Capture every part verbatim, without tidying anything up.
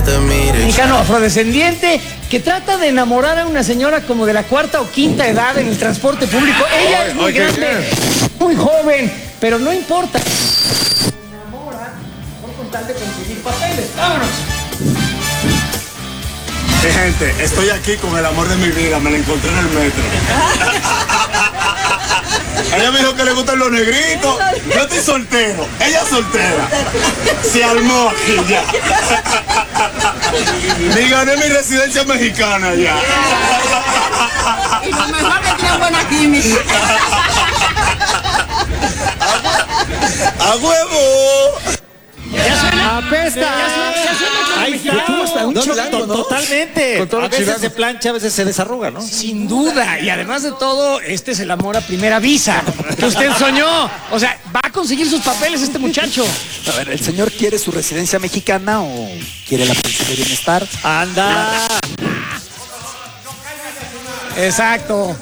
Mexicano afrodescendiente que trata de enamorar a una señora como de la cuarta o quinta edad en el transporte público. Ella es muy grande, muy joven, pero no importa. Se enamora por con tal de conseguir papeles. ¡Vámonos! Hey, gente, estoy aquí con el amor de mi vida, me la encontré en el metro. Ella me dijo que le gustan los negritos. Yo estoy soltero, ella soltera. Se armó aquí ya. Me gané mi residencia mexicana ya. Y lo mejor que tiene buena química. ¡A huevo! Ya suena. ¡Apesta! Ya suena, ya suena como Ay, mexicano. tú hasta un No, no, chilango, to- ¿no? Totalmente. Con todo A veces chilango. se plancha, a veces se desarruga, ¿no? Sin duda, y además de todo, este es el amor a primera vista que usted soñó. O sea, va a conseguir sus papeles este muchacho. A ver, ¿el señor quiere su residencia mexicana o quiere la pensión de bienestar? Anda. Exacto.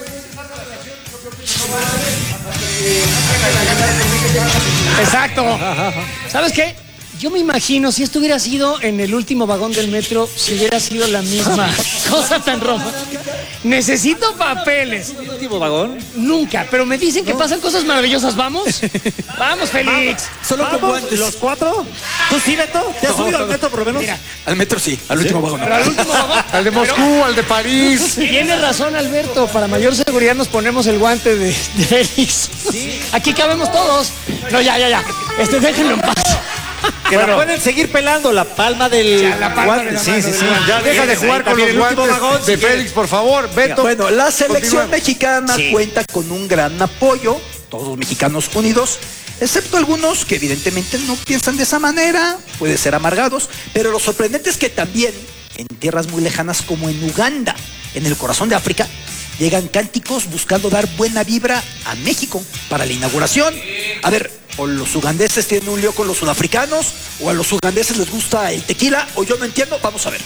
Exacto. ¿Sabes qué? Yo me imagino si esto hubiera sido en el último vagón del metro, si hubiera sido la misma cosa tan roja. Necesito papeles. Último vagón. Nunca, pero me dicen que pasan cosas maravillosas. ¿Vamos? Vamos, Félix. Solo con ¿Vamos? guantes. ¿Los cuatro? ¿Tú sí, Beto? ¿Te has subido al metro por lo menos? Mira, Al metro sí, al último vagón. pero al último vagón. Al de Moscú, al de París. Tiene razón, Alberto. Para mayor seguridad nos ponemos el guante de, de Félix. Aquí cabemos todos. No, ya, ya, ya. Este, déjenlo en paz. Que la pueden seguir pelando la palma del Ya, la palma guante. de la Sí, mano sí, del sí. guante. Ya deja de jugar con También los el último guantes vagón, de si quieres. Félix, por favor. Beto. Bueno, la selección Continúa. mexicana Sí. cuenta con un gran apoyo, todos mexicanos unidos, excepto algunos que evidentemente no piensan de esa manera, puede ser amargados, pero lo sorprendente es que también en tierras muy lejanas como en Uganda, en el corazón de África, llegan cánticos buscando dar buena vibra a México para la inauguración. A ver, o los ugandeses tienen un lío con los sudafricanos, o a los ugandeses les gusta el tequila, o yo no entiendo, vamos a ver.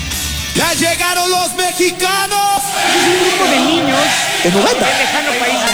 ¡Ya llegaron los mexicanos! Un grupo de niños En Uganda. del lejano país de